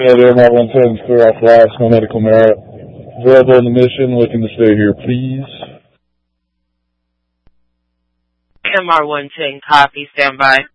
MR 110, clear off last, no medical merit. Available in the mission, looking to stay here, please. MR 110, copy, stand by.